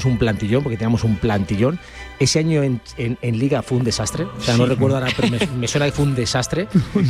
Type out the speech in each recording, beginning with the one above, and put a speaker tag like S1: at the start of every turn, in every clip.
S1: un plantillón, porque teníamos un plantillón. Ese año en Liga fue un desastre. O sea, no recuerdo ahora, pero me suena que fue un desastre.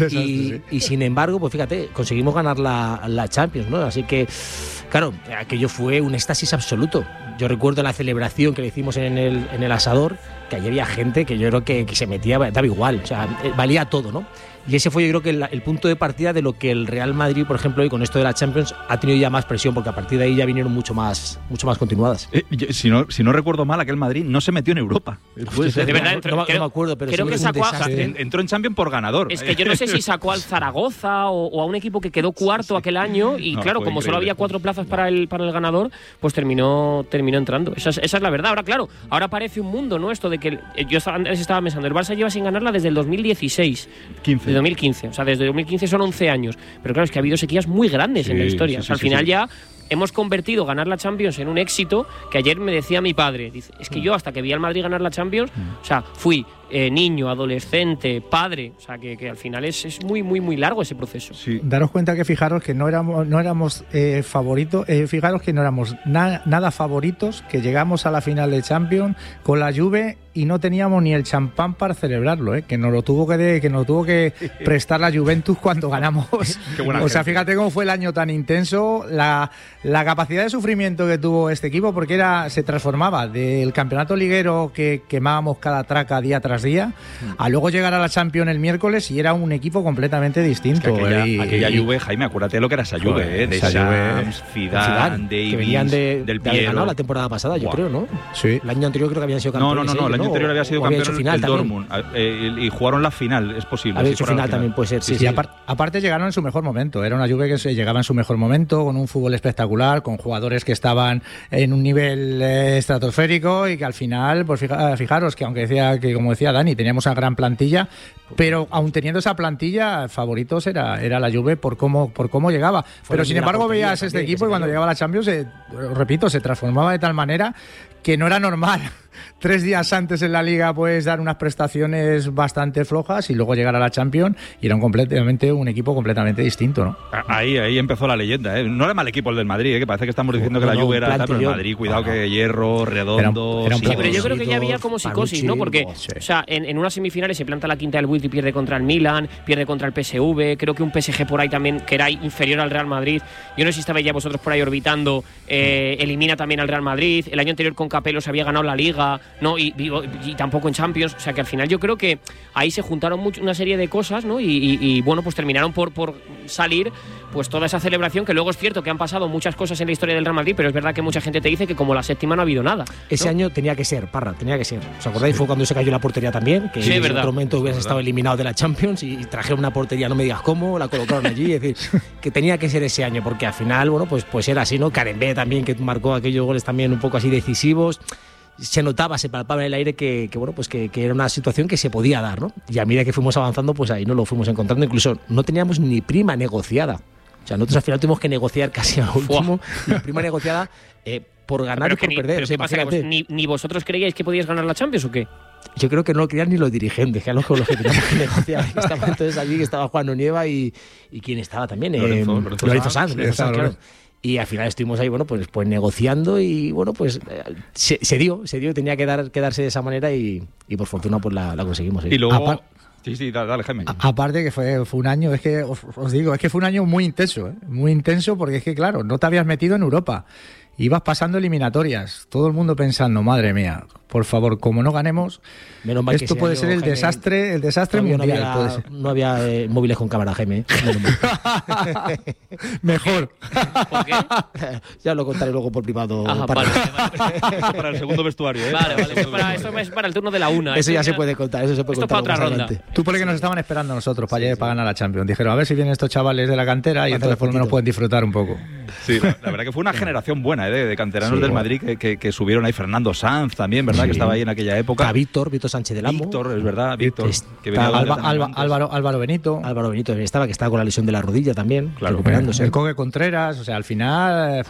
S1: Y sin embargo, pues fíjate, conseguimos ganar la Champions, ¿no? Así que, claro, aquello fue un éxtasis absoluto. Yo recuerdo la celebración que le hicimos en el asador, que allí había gente que yo creo que se metía, daba igual, o sea, valía todo, ¿no? Y ese fue, yo creo, que el punto de partida de lo que el Real Madrid, por ejemplo, y con esto de la Champions, ha tenido ya más presión, porque a partir de ahí ya vinieron mucho más continuadas.
S2: Si no recuerdo mal, aquel Madrid no se metió en Europa.
S1: De verdad, no me acuerdo, pero
S3: creo que sacó
S2: entró en Champions por ganador.
S3: Es que yo no sé si sacó al Zaragoza o a un equipo que quedó cuarto aquel año, y claro, como increíble. Solo había 4 plazas para el ganador, pues terminó entrando. Esa es la verdad. Ahora, claro, ahora parece un mundo, ¿no? Esto de que yo antes estaba pensando, el Barça lleva sin ganarla desde el 2016.
S2: 15.
S3: De 2015, o sea, desde 2015 son 11 años. Pero claro, es que ha habido sequías muy grandes en la historia. O sea, al final ya hemos convertido ganar la Champions en un éxito, que ayer me decía mi padre. Dice, es que yo hasta que vi al Madrid ganar la Champions, o sea, fui niño, adolescente, padre, o sea, que al final es muy, muy, muy largo ese proceso.
S4: Sí. Daros cuenta que fijaros que no éramos favoritos, fijaros que no éramos nada favoritos, que llegamos a la final de Champions con la Juve y no teníamos ni el champán para celebrarlo, que nos lo tuvo que prestar la Juventus cuando ganamos. O sea, fíjate cómo fue el año tan intenso, la capacidad de sufrimiento que tuvo este equipo, porque se transformaba del campeonato liguero que quemábamos cada traca día tras día, a luego llegar a la Champions el miércoles y era un equipo completamente distinto.
S2: Es que aquella Juve, Jaime, acuérdate de lo que era esa Juve, de Shams, Zidane,
S1: que venían
S2: del Piero.
S1: Ganado la temporada pasada, yo creo, ¿no?
S4: Sí.
S1: El año anterior creo que habían sido campeones.
S2: No, el año anterior había sido campeón el Dortmund, y jugaron la final, es posible.
S1: Había hecho final también, puede ser.
S4: Sí. Aparte llegaron en su mejor momento, era una Juve que llegaba en su mejor momento, con un fútbol espectacular, con jugadores que estaban en un nivel estratosférico, y que al final, pues fijaros que aunque como decía Dani, teníamos una gran plantilla, pero aun teniendo esa plantilla, favoritos era la Juve por cómo llegaba. Pero sin embargo veías este equipo y cuando llegaba a la Champions, repito, se transformaba de tal manera que no era normal 3 días antes en la Liga pues dar unas prestaciones bastante flojas y luego llegar a la Champions y era un equipo completamente distinto, ¿no?
S2: Ahí empezó la leyenda, ¿eh? No era mal equipo el del Madrid, que parece que estamos diciendo que la Juve era tal, pero el Madrid, cuidado, que Hierro, Redondo...
S3: Sí, pero yo creo que ya había como psicosis, ¿no? Porque, o sea, en unas semifinales se planta la quinta del Buit y pierde contra el Milan, pierde contra el PSV, creo que un PSG por ahí también, que era inferior al Real Madrid. Yo no sé si estabais ya vosotros por ahí orbitando, elimina también al Real Madrid. El año anterior con Capello se había ganado la Liga, ¿no? Y tampoco en Champions. O sea, que al final yo creo que ahí se juntaron una serie de cosas, ¿no? Y bueno, pues terminaron por salir pues toda esa celebración, que luego es cierto que han pasado muchas cosas en la historia del Real Madrid, pero es verdad que mucha gente te dice que como la séptima no ha habido nada, ¿no?
S1: Ese año tenía que ser, Parra, tenía que ser. ¿Os acordáis? Fue cuando se cayó la portería también, que en otro momento hubieras estado eliminado de la Champions y trajeron una portería, no me digas cómo, la colocaron allí. Es decir, que tenía que ser ese año, porque al final, bueno, pues era así, ¿no? Karembé también, que marcó aquellos goles también un poco así decisivos. Se notaba, se palpaba en el aire que bueno, pues que era una situación que se podía dar, ¿no? Y a medida que fuimos avanzando, pues ahí no lo fuimos encontrando. Incluso no teníamos ni prima negociada. O sea, nosotros al final tuvimos que negociar casi al último. La prima negociada por ganar y por perder. O sea,
S3: imagínate. ¿Ni vosotros creíais que podíais ganar la Champions o qué?
S1: Yo creo que no lo querían ni los dirigentes, que eran los que teníamos que negociar. Estaba entonces allí, que estaba Juan Nieva y quién estaba también. Lorenzo Sanz, claro. Y al final estuvimos ahí, bueno, pues negociando y bueno, pues se dio, tenía que darse de esa manera y por fortuna pues la conseguimos.
S2: Y luego... Sí, dale, Jaime.
S4: Aparte que fue un año, es que os digo, es que fue un año muy intenso porque es que claro, no te habías metido en Europa, ibas pasando eliminatorias, todo el mundo pensando, madre mía, por favor, como no ganemos,
S1: menos mal
S4: esto puede ser el desastre mundial.
S1: No había móviles con cámara, Jaime.
S4: Mejor.
S3: ¿Por qué?
S1: Ya lo contaré luego por privado.
S3: Vale.
S2: Para el segundo vestuario, ¿eh?
S3: Vale. Eso es para el turno de la una.
S1: Eso ya se puede contar. Eso se puede contar.
S3: Esto para otra ronda.
S4: Tú por que nos estaban esperando nosotros para ganar la Champions. Dijeron, a ver si vienen estos chavales de la cantera y entonces por lo menos pueden disfrutar un poco.
S2: Sí, la verdad que fue una generación buena de canteranos del Madrid que subieron ahí. Fernando Sanz también, ¿verdad? Sí. Que estaba ahí en aquella época.
S1: A Víctor Sánchez del Amo.
S2: Víctor, es verdad, Víctor.
S4: Que Álvaro Benito.
S1: Álvaro Benito que estaba con la lesión de la rodilla también,
S2: claro,
S1: recuperándose.
S4: El Coque Contreras, o sea, al final...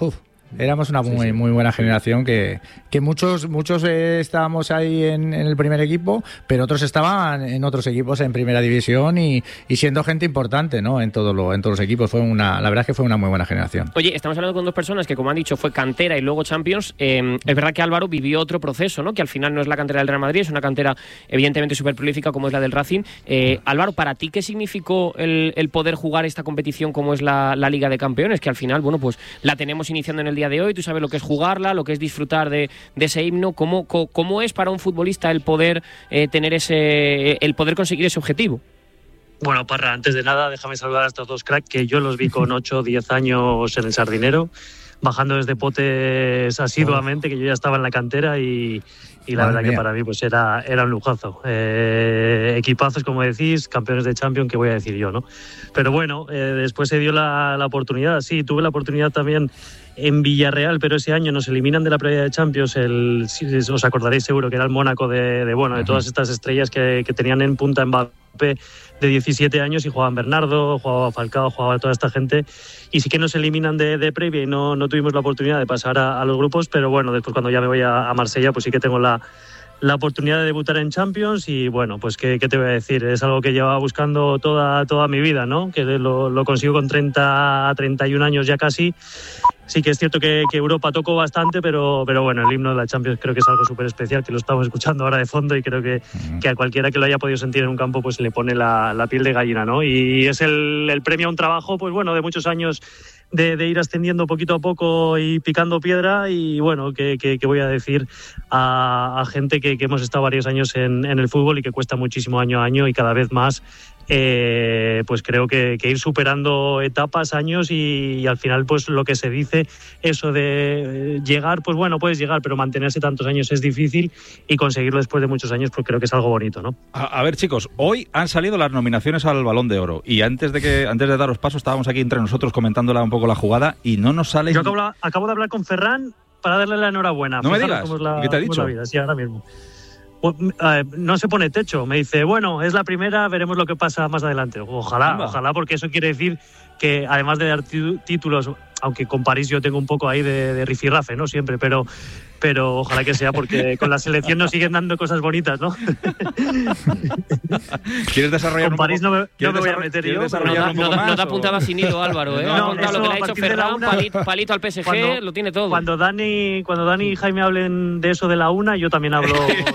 S4: Éramos una muy buena generación que muchos estábamos ahí en el primer equipo, pero otros estaban en otros equipos en primera división y siendo gente importante, ¿no? En todos los equipos. La verdad es que fue una muy buena generación.
S3: Oye, estamos hablando con dos personas que, como han dicho, fue cantera y luego Champions. Es verdad que Álvaro vivió otro proceso, ¿no? Que al final no es la cantera del Real Madrid, es una cantera evidentemente súper prolífica como es la del Racing. Álvaro, ¿para ti qué significó el poder jugar esta competición como es la Liga de Campeones? Que al final, bueno, pues la tenemos iniciando en el día de hoy. Tú sabes lo que es jugarla, lo que es disfrutar de ese himno. ¿Cómo es para un futbolista el poder tener el poder conseguir ese objetivo?
S5: Bueno, Parra, antes de nada, déjame saludar a estos dos cracks que yo los vi con 8 o 10 años en el Sardinero, bajando desde potes asiduamente, que yo ya estaba en la cantera y la verdad que para mí pues era un lujazo. Equipazos, como decís, campeones de Champions, ¿qué voy a decir yo, no? Pero bueno, después se dio la oportunidad. Sí, tuve la oportunidad también en Villarreal, pero ese año nos eliminan de la previa de Champions, os acordaréis seguro que era el Mónaco de todas estas estrellas que tenían en punta Mbappé de 17 años y jugaban Bernardo, jugaba Falcao, jugaba toda esta gente, y sí que nos eliminan de previa y no tuvimos la oportunidad de pasar a los grupos, pero bueno, después cuando ya me voy a Marsella pues sí que tengo la oportunidad de debutar en Champions y bueno, pues ¿qué te voy a decir? Es algo que llevaba buscando toda mi vida, ¿no? Que lo consigo con 31 años ya casi. Sí que es cierto que Europa tocó bastante, pero bueno, el himno de la Champions creo que es algo súper especial, que lo estamos escuchando ahora de fondo y creo que a cualquiera que lo haya podido sentir en un campo pues le pone la piel de gallina, ¿no? Y es el premio a un trabajo, pues bueno, de muchos años de ir ascendiendo poquito a poco y picando piedra y bueno, que voy a decir a gente que hemos estado varios años en el fútbol y que cuesta muchísimo año a año y cada vez más, pues creo que ir superando etapas, años y al final pues lo que se dice, eso de llegar, pues bueno, puedes llegar, pero mantenerse tantos años es difícil y conseguirlo después de muchos años pues creo que es algo bonito, ¿no?
S2: A ver, chicos, hoy han salido las nominaciones al Balón de Oro y antes de daros paso estábamos aquí entre nosotros comentándola un poco la jugada y no nos sale...
S5: Yo acabo de hablar con Ferran para darle la enhorabuena.
S2: No me digas, ¿qué te ha dicho?
S5: Sí, ahora mismo. No se pone techo, me dice, bueno, es la primera, veremos lo que pasa más adelante. Ojalá, porque eso quiere decir que además de dar títulos, aunque con París yo tengo un poco ahí de rifirrafe, ¿no? Siempre, pero ojalá que sea, porque con la selección nos siguen dando cosas bonitas, ¿no?
S2: ¿Quieres desarrollar
S5: con París no me voy a meter yo.
S3: No te apuntaba sin hilo, Álvaro, ¿eh? No, lo que le ha hecho Ferran, palito al PSG, lo tiene todo.
S5: Cuando Dani y Jaime hablen de eso de la una, yo también hablo.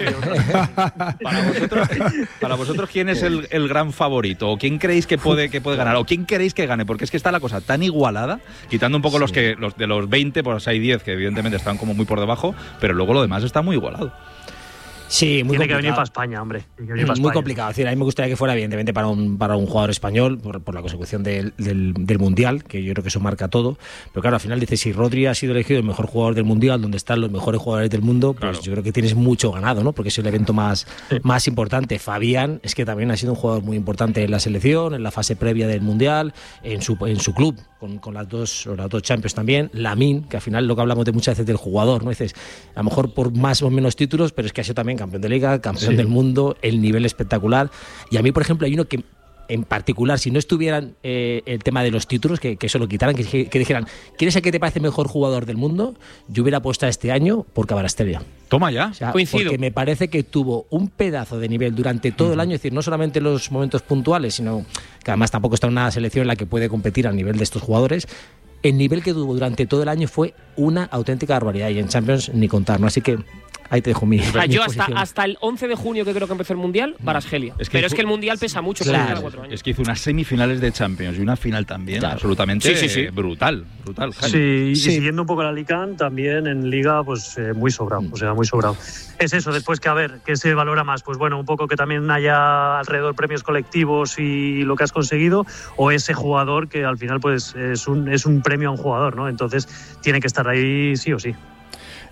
S2: Para vosotros, ¿quién es el gran favorito? ¿O quién creéis que puede ganar? ¿O quién queréis que gane? Porque es que está la cosa tan igualada, quitando un poco los de los 20, pues hay 10 que evidentemente están como muy por debajo, pero luego lo demás está muy igualado.
S1: Sí, muy
S5: Tiene que venir para España, hombre.
S1: Muy complicado. Es decir, a mí me gustaría que fuera, evidentemente, para un jugador español, por la consecución del Mundial, que yo creo que eso marca todo. Pero claro, al final dices, si Rodri ha sido elegido el mejor jugador del Mundial, donde están los mejores jugadores del mundo, pues claro, yo creo que tienes mucho ganado, ¿no? Porque es el evento más importante. Fabián es que también ha sido un jugador muy importante en la selección, en la fase previa del Mundial, en su club, con las dos Champions también. Lamine, que al final lo que hablamos de muchas veces del jugador, ¿no? Dices, a lo mejor por más o menos títulos, pero es que ha sido también campeón de Liga, campeón del mundo, el nivel espectacular. Y a mí, por ejemplo, hay uno que en particular, si no estuvieran el tema de los títulos, que eso lo quitaran, que dijeran, ¿quién es el que te parece mejor jugador del mundo? Yo hubiera puesto este año por Kvaratskhelia.
S2: Toma ya.
S1: O sea,
S3: coincido.
S1: Porque me parece que tuvo un pedazo de nivel durante todo el año, es decir, no solamente en los momentos puntuales, sino que además tampoco está en una selección en la que puede competir al nivel de estos jugadores. El nivel que tuvo durante todo el año fue una auténtica barbaridad y en Champions ni contar, ¿no? Así que ahí te dejo mi
S3: yo hasta el 11 de junio, que creo que empezó el Mundial, Kvaratskhelia. Pero es que el Mundial pesa mucho,
S1: claro,
S3: 4 años.
S2: Es que hizo unas semifinales de Champions y una final también, claro, absolutamente brutal.
S5: Sí, y siguiendo un poco la Liga, también en Liga, pues muy sobrado, o sea, muy sobrado. Es eso, después que a ver, ¿qué se valora más? Pues bueno, un poco que también haya alrededor premios colectivos y lo que has conseguido, o ese jugador que al final pues es un premio a un jugador, ¿no? Entonces tiene que estar ahí sí o sí.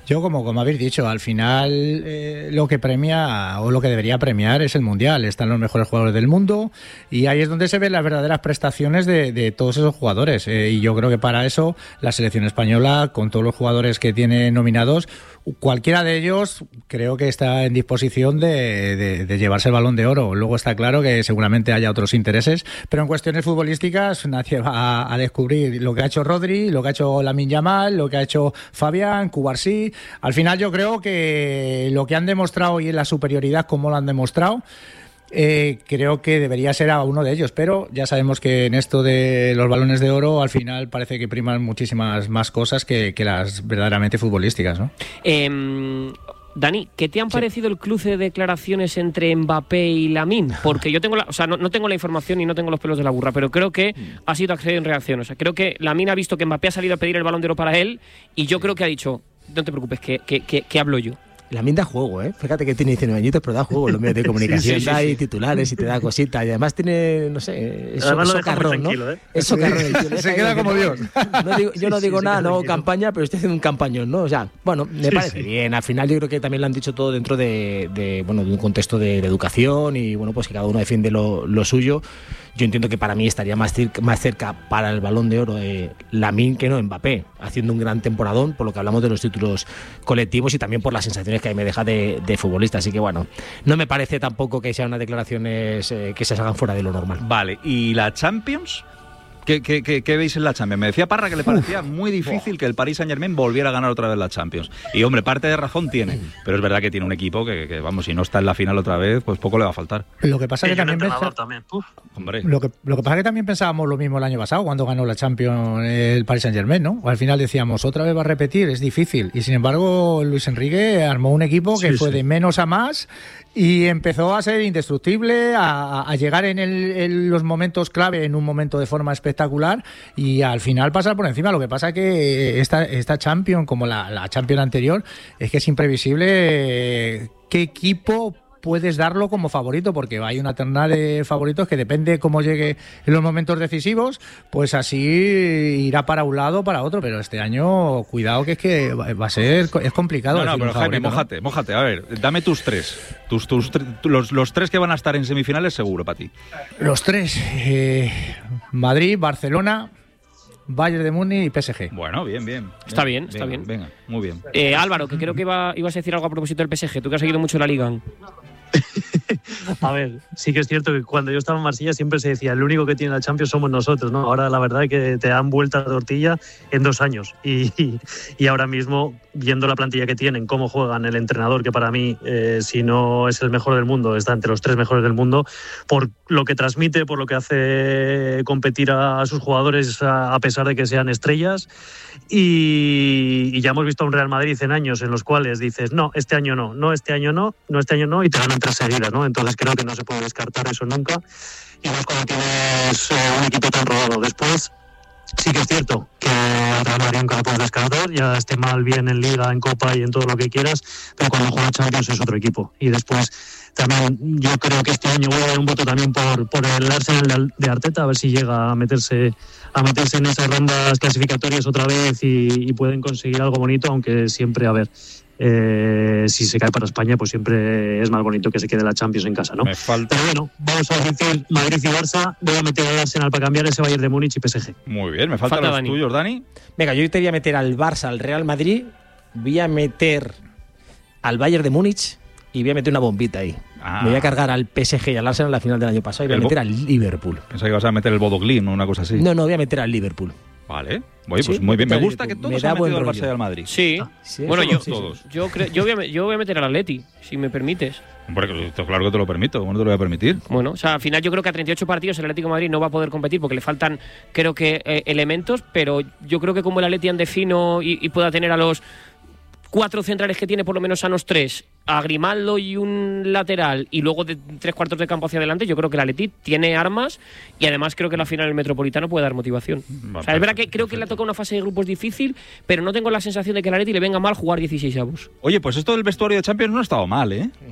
S4: Yo, como habéis dicho, al final lo que premia o lo que debería premiar es el Mundial. Están los mejores jugadores del mundo y ahí es donde se ven las verdaderas prestaciones de todos esos jugadores. Y yo creo que para eso la selección española, con todos los jugadores que tiene nominados, cualquiera de ellos creo que está en disposición de llevarse el Balón de Oro. Luego está claro que seguramente haya otros intereses, pero en cuestiones futbolísticas nadie va a descubrir lo que ha hecho Rodri, lo que ha hecho Lamine Yamal, lo que ha hecho Fabián, Cubarsí. Al final yo creo que lo que han demostrado y en la superioridad como lo han demostrado, creo que debería ser a uno de ellos, pero ya sabemos que en esto de los balones de oro al final parece que priman muchísimas más cosas que las verdaderamente futbolísticas, ¿no?
S3: Dani, ¿qué te han parecido el cruce de declaraciones entre Mbappé y Lamine? Porque yo tengo no tengo la información y no tengo los pelos de la burra, pero creo que ha sido acción en reacción. O sea, creo que Lamine ha visto que Mbappé ha salido a pedir el Balón de Oro para él y yo creo que ha dicho, no te preocupes, que hablo yo.
S1: Lamine da juego, ¿eh? Fíjate que tiene 19 añitos, pero da juego en los medios de comunicación.
S3: Sí.
S1: Da ahí titulares y te da cositas. Y además tiene, no sé, socarrón, ¿no? Es socarrón.
S4: Se queda como Dios.
S1: Yo no digo nada, no hago campaña, pero estoy haciendo un campañón, ¿no? O sea, bueno, me parece bien. Al final yo creo que también lo han dicho todo dentro de un contexto de educación y, bueno, pues que cada uno defiende lo suyo. Yo entiendo que para mí estaría más cerca para el Balón de Oro Lamine que no Mbappé, haciendo un gran temporadón, por lo que hablamos de los títulos colectivos y también por las sensaciones que ahí me deja de futbolista. Así que bueno, no me parece tampoco que sean unas declaraciones que se salgan fuera de lo normal.
S2: Vale, ¿y la Champions? ¿Qué veis en la Champions? Me decía Parra que le parecía muy difícil que el Paris Saint-Germain volviera a ganar otra vez la Champions. Y hombre, parte de razón tiene, pero es verdad que tiene un equipo que vamos, si no está en la final otra vez, pues poco le va a faltar.
S4: Lo que pasa es que
S2: Hombre.
S4: Lo que pasa es que también pensábamos lo mismo el año pasado cuando ganó la Champions el Paris Saint-Germain, ¿no? Al final decíamos, otra vez va a repetir, es difícil. Y sin embargo, Luis Enrique armó un equipo que fue de menos a más y empezó a ser indestructible, a llegar en los momentos clave, en un momento de forma espectacular y al final pasar por encima. Lo que pasa es que esta Champions, como la Champions anterior, es que es imprevisible qué equipo puedes darlo como favorito, porque hay una terna de favoritos que depende cómo llegue en los momentos decisivos, pues así irá para un lado o para otro, pero este año cuidado que es que va a ser, es complicado.
S2: No, pero Jaime, mójate, a ver, dame tus tres, los tres que van a estar en semifinales seguro para ti.
S4: Los tres, Madrid, Barcelona, Bayern de Múnich y PSG.
S2: Bueno, bien.
S3: Está bien.
S2: Venga, muy bien.
S3: Álvaro, que creo que ibas a decir algo a propósito del PSG, tú que has seguido mucho la Liga.
S5: A ver, sí que es cierto que cuando yo estaba en Marsella siempre se decía, el único que tiene la Champions somos nosotros, ¿no? Ahora la verdad es que te dan vuelta a tortilla en 2 años y ahora mismo, viendo la plantilla que tienen, cómo juegan, el entrenador, que para mí, si no es el mejor del mundo, está entre los 3 mejores del mundo, por lo que transmite, por lo que hace competir a sus jugadores a pesar de que sean estrellas, y ya hemos visto a un Real Madrid en años en los cuales dices, no, este año no, y te ganan 3 seguidas, ¿no? Entonces creo que no se puede descartar eso nunca, y más cuando tienes un equipo tan rodado. Después, sí que es cierto que al Real Madrid nunca lo puedes descartar, ya esté mal bien en Liga, en Copa y en todo lo que quieras, pero cuando juega Champions es otro equipo. Y después también yo creo que este año voy a dar un voto también por el Arsenal de Arteta, a ver si llega a meterse en esas rondas clasificatorias otra vez y pueden conseguir algo bonito, aunque siempre, a ver, si se cae para España, pues siempre es más bonito que se quede la Champions en casa, ¿no? Pero bueno, vamos a decir Madrid y Barça, voy a meter al Arsenal para cambiar ese Bayern de Múnich y PSG.
S2: Muy bien, me faltan los Dani. Tuyos, Dani.
S1: Venga, yo te voy a meter al Barça, al Real Madrid, voy a meter al Bayern de Múnich y voy a meter una bombita ahí. Me voy a cargar al PSG y al Arsenal en la final del año pasado y voy a meter al Liverpool.
S2: Pensaba que ibas a meter el Bodoglin o una cosa así.
S1: No, voy a meter al Liverpool.
S2: Vale, pues muy bien. Me gusta que todos han metido al Barça y al Madrid.
S3: Sí. Bueno, yo voy a meter al Atleti, si me permites.
S2: Hombre, claro que te lo permito. ¿Cómo no te lo voy a permitir?
S3: Bueno, o sea, al final yo creo que a 38 partidos el Atlético de Madrid no va a poder competir porque le faltan, creo que, elementos, pero yo creo que como el Atleti ande fino y pueda tener a los 4 centrales que tiene, por lo menos sanos 3, a Grimaldo y un lateral, y luego de 3 cuartos de campo hacia adelante, yo creo que el Atleti tiene armas y además creo que la final del Metropolitano puede dar motivación. O sea, es verdad que creo que le ha tocado una fase de grupos difícil, pero no tengo la sensación de que al Atleti le venga mal jugar 16avos.
S2: Oye, pues esto del vestuario de Champions no ha estado mal, ¿eh?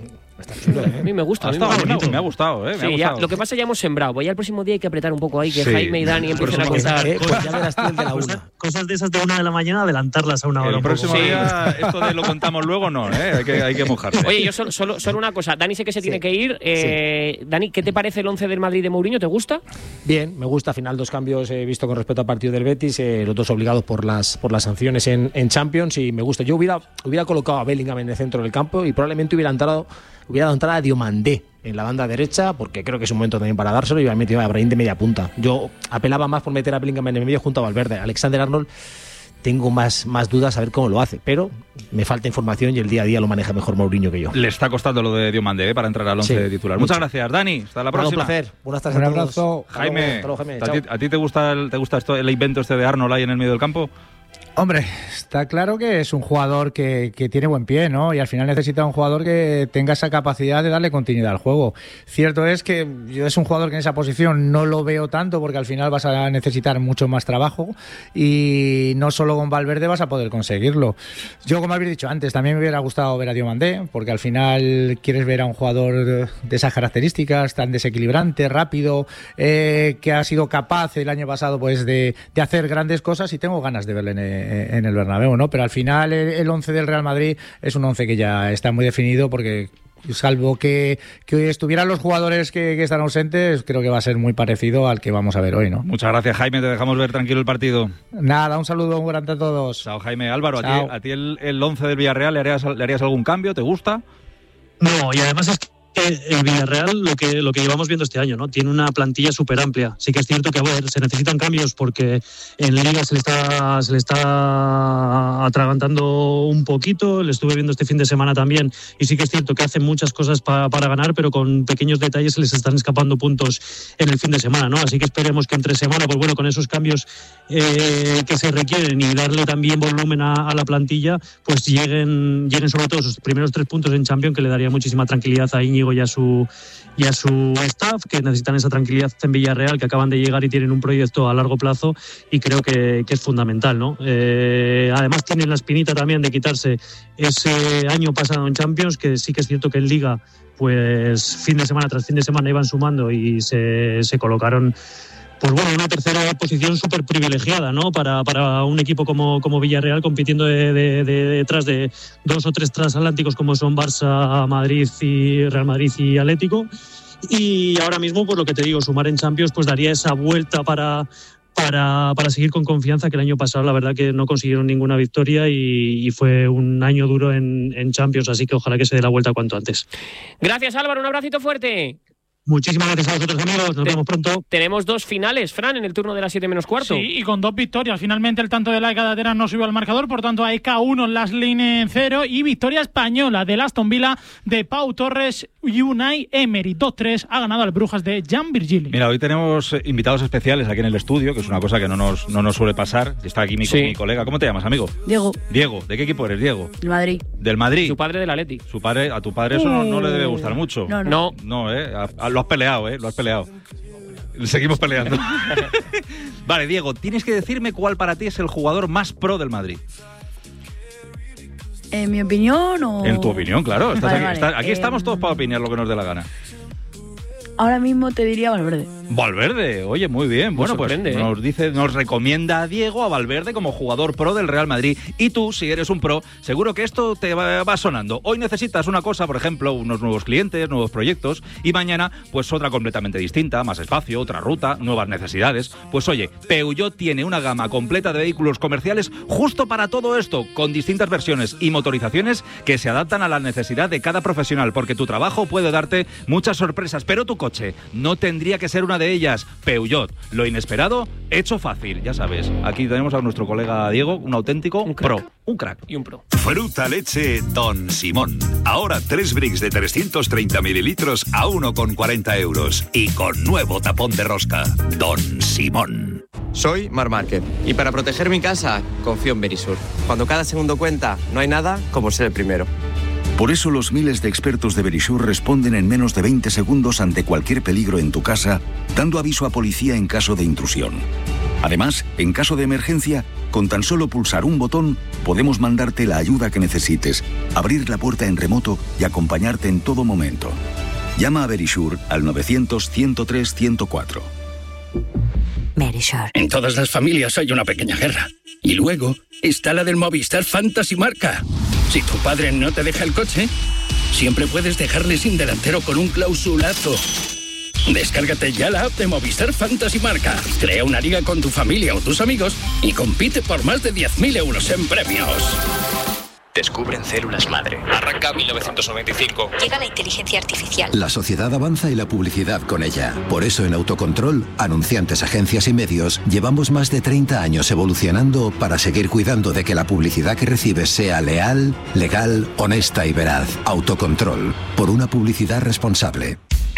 S1: Está chulo,
S3: A mí me gusta.
S2: Me ha gustado.
S3: Ya, lo que pasa ya hemos sembrado. Ya el próximo día hay que apretar un poco ahí, que Jaime y Dani empiecen a contar.
S1: Pues ya verás tú el de la 1.
S5: Cosas de esas de 1 de la mañana, adelantarlas a una hora.
S2: El próximo día, esto de lo contamos luego, no, hay que mojarse.
S3: Oye, yo solo una cosa. Dani sé que se tiene que ir. Dani, ¿qué te parece el 11 del Madrid de Mourinho? ¿Te gusta?
S1: Bien, me gusta. Al final 2 cambios he visto con respecto al partido del Betis, los 2 obligados por las sanciones en Champions, y me gusta. Yo hubiera colocado a Bellingham en el centro del campo y probablemente hubiera dado entrada a Diomandé en la banda derecha, porque creo que es un momento también para dárselo, y hubiera metido a Brahim de media punta. Yo apelaba más por meter a Bellingham en el medio junto a Valverde. Alexander-Arnold tengo más dudas a ver cómo lo hace, pero me falta información y el día a día lo maneja mejor Mourinho que yo.
S2: Le está costando lo de Diomandé para entrar al 11 titular. Muchas gracias, Dani. Hasta la próxima.
S1: Un placer. Buenas tardes.
S4: Un abrazo.
S2: Jaime, ¿a ti te gusta esto, el invento de Arnold ahí en el medio del campo?
S4: Hombre, está claro que es un jugador que tiene buen pie, ¿no? Y al final necesita un jugador que tenga esa capacidad de darle continuidad al juego. Cierto es que yo es un jugador que en esa posición no lo veo tanto, porque al final vas a necesitar mucho más trabajo y no solo con Valverde vas a poder conseguirlo. Yo, como habéis dicho antes, también me hubiera gustado ver a Diomandé, porque al final quieres ver a un jugador de esas características, tan desequilibrante, rápido, que ha sido capaz el año pasado pues de hacer grandes cosas, y tengo ganas de verle en el Bernabéu, ¿no? Pero al final el 11 del Real Madrid es un 11 que ya está muy definido, porque salvo que hoy estuvieran los jugadores que están ausentes, creo que va a ser muy parecido al que vamos a ver hoy, ¿no?
S2: Muchas gracias, Jaime, te dejamos ver tranquilo el partido.
S4: Nada, un saludo muy grande a todos.
S2: Chao, Jaime. Álvaro, ¿a ti el 11 del Villarreal le harías algún cambio? ¿Te gusta?
S5: No, y además es que el Villarreal, lo que llevamos viendo este año, ¿no? Tiene una plantilla súper amplia. Sí que es cierto que se necesitan cambios, porque en la Liga se le está atragantando un poquito. Le estuve viendo este fin de semana también, y sí que es cierto que hacen muchas cosas para ganar, pero con pequeños detalles se les están escapando puntos en el fin de semana, ¿no? Así que esperemos que entre semana, pues bueno, con esos cambios que se requieren y darle también volumen a la plantilla, pues lleguen sobre todo esos primeros 3 puntos en Champions, que le daría muchísima tranquilidad a Íñigo y a su staff, que necesitan esa tranquilidad en Villarreal, que acaban de llegar y tienen un proyecto a largo plazo, y creo que es fundamental, ¿no? Además tienen la espinita también de quitarse ese año pasado en Champions, que sí que es cierto que en Liga pues fin de semana tras fin de semana iban sumando y se colocaron, pues bueno, una tercera posición súper privilegiada, ¿no? Para un equipo como Villarreal, compitiendo detrás de 2 o 3 transatlánticos como son Barça, Madrid y Real Madrid y Atlético. Y ahora mismo, pues lo que te digo, sumar en Champions pues daría esa vuelta para seguir con confianza, que el año pasado la verdad que no consiguieron ninguna victoria y fue un año duro en Champions, así que ojalá que se dé la vuelta cuanto antes.
S3: Gracias, Álvaro, un abracito fuerte.
S5: Muchísimas gracias a vosotros, amigos. Nos vemos pronto.
S3: Tenemos 2 finales, Fran, en el turno de las 7:15.
S6: Sí, y con 2 victorias. Finalmente el tanto de la Cadetera no subió al marcador, por tanto hay K1 en las líneas en 0 y victoria española del Aston Villa de Pau Torres y Unai Emery. 2-3 ha ganado al Brujas de Jan Virgili.
S2: Mira, hoy tenemos invitados especiales aquí en el estudio, que es una cosa que no nos suele pasar. Está aquí mi colega. ¿Cómo te llamas, amigo?
S7: Diego.
S2: Diego, ¿de qué equipo eres, Diego?
S7: Del Madrid.
S2: ¿Del Madrid?
S3: Su padre del Atleti.
S2: A tu padre eso no le debe gustar mucho.
S7: No.
S2: Lo has peleado, lo has peleado. Seguimos peleando. Vale, Diego, tienes que decirme cuál para ti es el jugador más pro del Madrid.
S7: ¿En mi opinión o...?
S2: En tu opinión, claro.
S7: Vale.
S2: Aquí estamos todos para opinar lo que nos dé la gana.
S7: Ahora mismo te diría Valverde.
S2: Valverde, oye, muy bien. Bueno, pues nos recomienda a Diego a Valverde como jugador pro del Real Madrid. Y tú, si eres un pro, seguro que esto te va sonando. Hoy necesitas una cosa, por ejemplo, unos nuevos clientes, nuevos proyectos, y mañana, pues otra completamente distinta, más espacio, otra ruta, nuevas necesidades. Pues oye, Peugeot tiene una gama completa de vehículos comerciales justo para todo esto, con distintas versiones y motorizaciones que se adaptan a la necesidad de cada profesional, porque tu trabajo puede darte muchas sorpresas, pero tu coche no tendría que ser una de ellas. Peugeot, lo inesperado hecho fácil. Ya sabes, aquí tenemos a nuestro colega Diego, un auténtico pro, un crack
S3: y un pro.
S8: Fruta leche Don Simón. Ahora 3 bricks de 330 mililitros a 1,40 € y con nuevo tapón de rosca. Don Simón.
S9: Soy Marc Márquez y para proteger mi casa confío en Verisur. Cuando cada segundo cuenta, no hay nada como ser el primero.
S10: Por eso los miles de expertos de Verisur responden en menos de 20 segundos ante cualquier peligro en tu casa, dando aviso a policía en caso de intrusión. Además, en caso de emergencia, con tan solo pulsar un botón, podemos mandarte la ayuda que necesites, abrir la puerta en remoto y acompañarte en todo momento. Llama a Verisure al 900-103-104.
S11: Verisure. En todas las familias hay una pequeña guerra. Y luego está la del Movistar Fantasy Marca. Si tu padre no te deja el coche, siempre puedes dejarle sin delantero con un clausulazo. Descárgate ya la app de Movistar Fantasy Marca. Crea una liga con tu familia o tus amigos y compite por más de 10.000 euros en premios.
S12: Descubren células madre. Arranca 1995.
S13: Llega la inteligencia artificial.
S14: La sociedad avanza y la publicidad con ella. Por eso en Autocontrol, anunciantes, agencias y medios, llevamos más de 30 años evolucionando para seguir cuidando de que la publicidad que recibes sea leal, legal, honesta y veraz. Autocontrol. Por una publicidad responsable.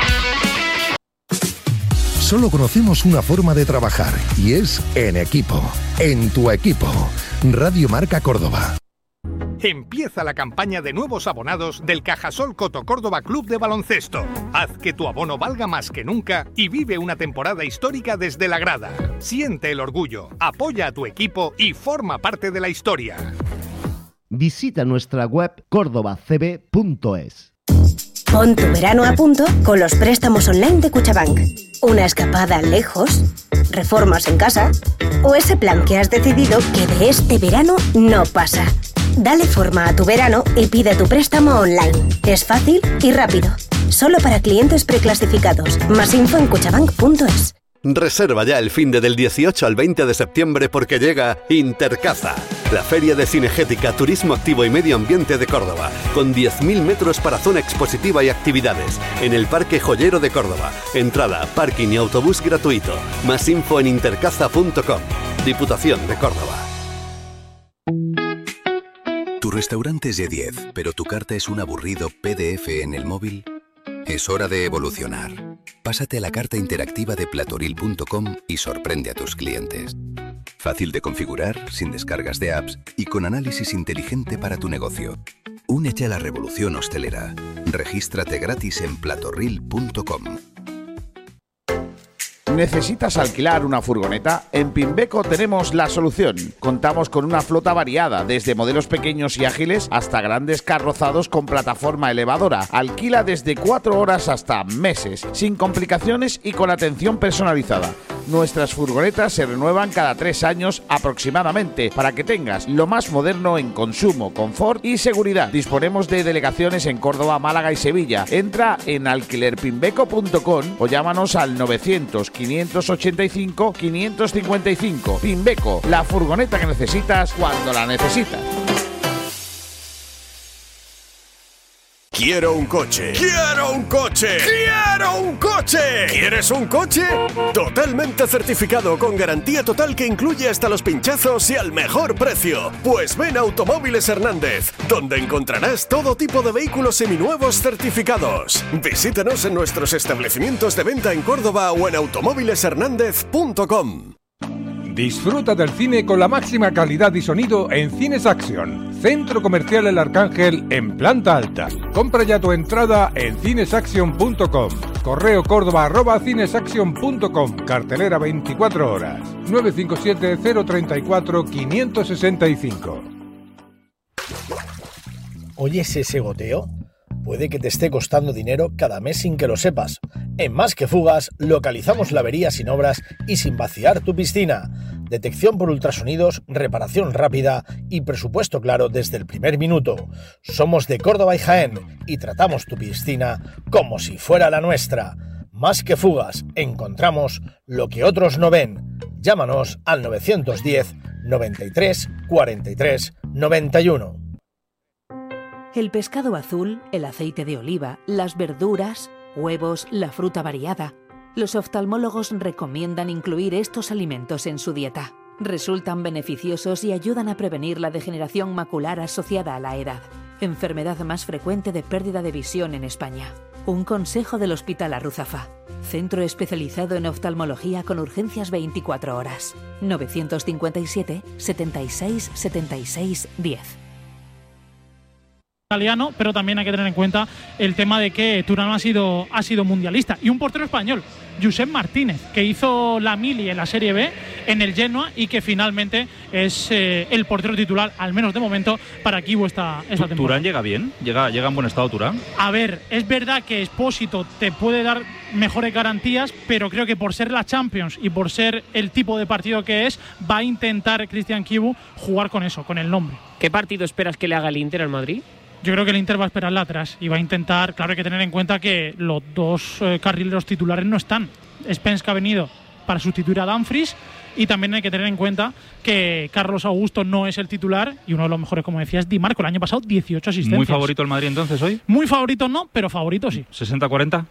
S15: Solo conocemos una forma de trabajar y es en equipo. En tu equipo. Radio Marca Córdoba.
S16: Empieza la campaña de nuevos abonados del Cajasol Coto Córdoba Club de Baloncesto. Haz que tu abono valga más que nunca y vive una temporada histórica desde la grada. Siente el orgullo, apoya a tu equipo y forma parte de la historia.
S17: Visita nuestra web cordobacb.es.
S18: Pon tu verano a punto con los préstamos online de Cuchabank. Una escapada lejos, reformas en casa o ese plan que has decidido que de este verano no pasa. Dale forma a tu verano y pide tu préstamo online. Es fácil y rápido. Solo para clientes preclasificados. Más info en cuchabank.es.
S19: Reserva ya el finde del 18 al 20 de septiembre porque llega Intercaza, la feria de cinegética, turismo activo y medio ambiente de Córdoba, con 10.000 metros para zona expositiva y actividades, en el Parque Joyero de Córdoba. Entrada, parking y autobús gratuito. Más info en intercaza.com. Diputación de Córdoba.
S20: Tu restaurante es de 10, pero tu carta es un aburrido PDF en el móvil. Es hora de evolucionar. Pásate a la carta interactiva de platoril.com y sorprende a tus clientes. Fácil de configurar, sin descargas de apps y con análisis inteligente para tu negocio. Únete a la revolución hostelera. Regístrate gratis en platoril.com.
S21: ¿Necesitas alquilar una furgoneta? En Pimbeco tenemos la solución. Contamos con una flota variada, desde modelos pequeños y ágiles hasta grandes carrozados con plataforma elevadora. Alquila desde 4 horas hasta meses, sin complicaciones y con atención personalizada. Nuestras furgonetas se renuevan cada 3 años aproximadamente para que tengas lo más moderno en consumo, confort y seguridad. Disponemos de delegaciones en Córdoba, Málaga y Sevilla. Entra en alquilerpimbeco.com o llámanos al 900-585-555. Pimbeco, la furgoneta que necesitas cuando la necesitas.
S22: Quiero un coche. ¡Quiero un coche! ¡Quiero un coche! ¿Quieres un coche? Totalmente certificado, con garantía total que incluye hasta los pinchazos y al mejor precio. Pues ven a Automóviles Hernández, donde encontrarás todo tipo de vehículos seminuevos certificados. Visítanos en nuestros establecimientos de venta en Córdoba o en automóvileshernandez.com.
S23: Disfruta del cine con la máxima calidad y sonido en Cines Action, Centro Comercial El Arcángel en planta alta. Compra ya tu entrada en cinesaction.com. Correo córdoba@cinesaction.com. Cartelera 24 horas. 957-034-565.
S24: ¿Oyes ese goteo? Puede que te esté costando dinero cada mes sin que lo sepas. En Más que Fugas localizamos la avería sin obras y sin vaciar tu piscina. Detección por ultrasonidos, reparación rápida y presupuesto claro desde el primer minuto. Somos de Córdoba y Jaén y tratamos tu piscina como si fuera la nuestra. Más que Fugas, encontramos lo que otros no ven. Llámanos al 910 93 43 91.
S25: El pescado azul, el aceite de oliva, las verduras, huevos, la fruta variada. Los oftalmólogos recomiendan incluir estos alimentos en su dieta. Resultan beneficiosos y ayudan a prevenir la degeneración macular asociada a la edad, enfermedad más frecuente de pérdida de visión en España. Un consejo del Hospital Arruzafa, centro especializado en oftalmología con urgencias 24 horas. 957 76 76 10.
S1: italiano, pero también hay que tener en cuenta el tema de que Thuram ha sido mundialista. Y un portero español, Josep Martínez, que hizo la mili en la Serie B en el Genoa y que finalmente es el portero titular, al menos de momento, para Kivu esta temporada.
S2: ¿Thuram llega bien? ¿Llega en buen estado Thuram?
S1: A ver, es verdad que Expósito te puede dar mejores garantías, pero creo que por ser la Champions y por ser el tipo de partido que es, va a intentar Cristian Kivu jugar con eso, con el nombre.
S3: ¿Qué partido esperas que le haga el Inter al Madrid?
S1: Yo creo que el Inter va a esperarla atrás y va a intentar, claro, hay que tener en cuenta que los dos carrileros titulares no están. Spence, que ha venido para sustituir a Dumfries, y también hay que tener en cuenta que Carlos Augusto no es el titular y uno de los mejores, como decías, Di Marco. El año pasado 18 asistencias.
S2: ¿Muy favorito el Madrid entonces hoy?
S1: Muy favorito no, pero favorito sí.
S2: ¿60-40?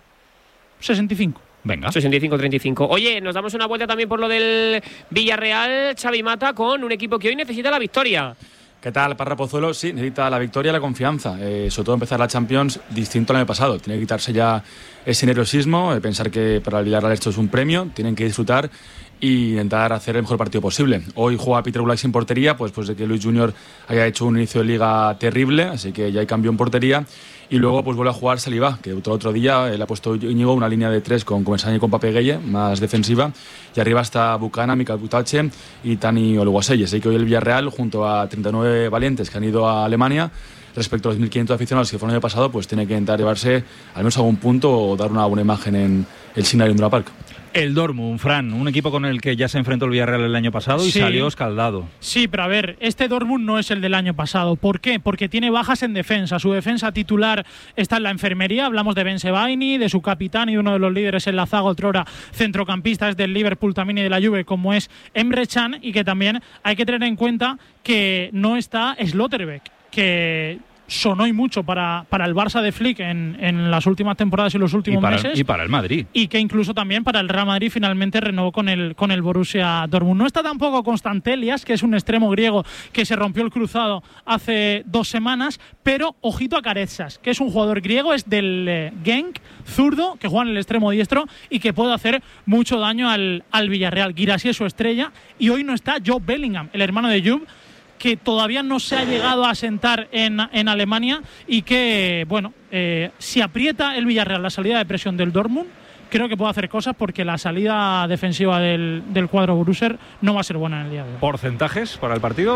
S1: 65.
S2: Venga.
S3: 65-35. Oye, nos damos una vuelta también por lo del Villarreal, Xavi Mata, con un equipo que hoy necesita la victoria.
S4: ¿Qué tal, Parra Pozuelo? Sí, necesita la victoria y la confianza. Sobre todo empezar la Champions distinto al año pasado. Tiene que quitarse ya ese nerviosismo, pensar que para el Villarreal esto es un premio, tienen que disfrutar y intentar hacer el mejor partido posible. Hoy juega Peter Black sin portería, pues de que Luis Junior haya hecho un inicio de liga terrible, así que ya hay cambio en portería. Y luego pues vuelve a jugar Saliba, que otro día le ha puesto Íñigo una línea de 3 con Comesaña y con Papegueye, más defensiva. Y arriba está Bucana, Mikael Butache y Tani Oluwasei. Así que hoy el Villarreal, junto a 39 valientes que han ido a Alemania, respecto a los 1.500 aficionados que fueron el año pasado, pues tiene que intentar llevarse al menos algún punto o dar una buena imagen en el Signal Iduna Park.
S2: El Dortmund, Fran, un equipo con el que ya se enfrentó el Villarreal el año pasado y salió escaldado.
S1: Sí, pero a ver, este Dortmund no es el del año pasado. ¿Por qué? Porque tiene bajas en defensa. Su defensa titular está en la enfermería. Hablamos de Ben Sebaini, de su capitán y uno de los líderes en la zaga, otrora centrocampista, es del Liverpool también y de la Juve, como es Emre Can, y que también hay que tener en cuenta que no está Slotterbeck, que sonó y mucho para el Barça de Flick en las últimas temporadas y los últimos meses.
S2: Y para el Madrid.
S1: Y que incluso también para el Real Madrid finalmente renovó con el Borussia Dortmund. No está tampoco Constantelias, que es un extremo griego que se rompió el cruzado hace 2 semanas, pero ojito a Carezas, que es un jugador griego, es del Genk, zurdo, que juega en el extremo diestro y que puede hacer mucho daño al Villarreal. Guirassy es su estrella y hoy no está Joe Bellingham, el hermano de Juve, que todavía no se ha llegado a asentar en Alemania y que, bueno, si aprieta el Villarreal la salida de presión del Dortmund, creo que puede hacer cosas porque la salida defensiva del cuadro Borussia no va a ser buena en el día de hoy.
S2: ¿Porcentajes para el partido?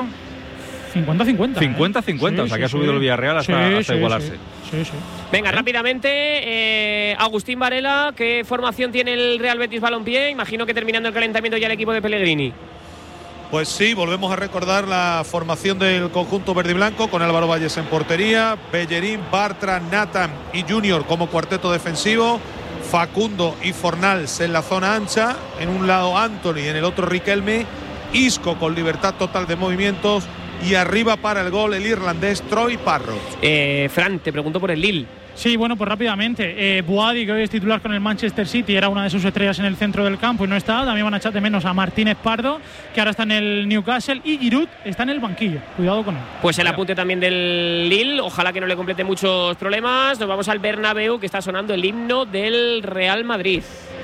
S1: 50-50.
S2: 50-50, o sea que ha subido el Villarreal hasta igualarse.
S1: Sí.
S3: Venga, rápidamente, Agustín Varela, ¿qué formación tiene el Real Betis Balompié? Imagino que terminando el calentamiento ya el equipo de Pellegrini.
S5: Pues sí, volvemos a recordar la formación del conjunto verde y blanco con Álvaro Valles en portería, Bellerín, Bartra, Nathan y Junior como cuarteto defensivo, Facundo y Fornals en la zona ancha, en un lado Anthony, en el otro Riquelme, Isco con libertad total de movimientos y arriba para el gol el irlandés Troy Parrott.
S3: Fran, te pregunto por el Lille.
S1: Sí, bueno, pues rápidamente. Boadi, que hoy es titular con el Manchester City, era una de sus estrellas en el centro del campo y no está. También van a echar de menos a Martínez Pardo, que ahora está en el Newcastle, y Giroud está en el banquillo. Cuidado con él.
S3: Pues el apunte también del Lille, ojalá que no le complete muchos problemas. Nos vamos al Bernabéu, que está sonando el himno del Real Madrid.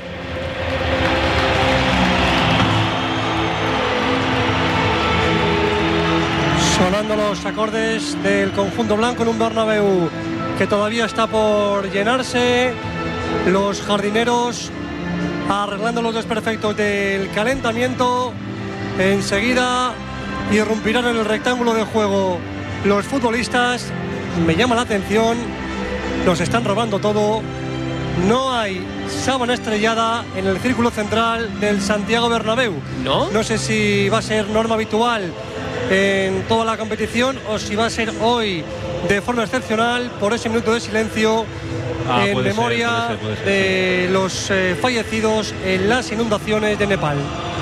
S6: Sonando los acordes del conjunto blanco en un Bernabéu que todavía está por llenarse, los jardineros arreglando los desperfectos del calentamiento. Enseguida irrumpirán en el rectángulo de juego los futbolistas. Me llama la atención, nos están robando todo. No hay sábana estrellada en el círculo central del Santiago Bernabéu. No sé si va a ser norma habitual en toda la competición o si va a ser hoy de forma excepcional por ese minuto de silencio en memoria de los fallecidos en las inundaciones de Nepal.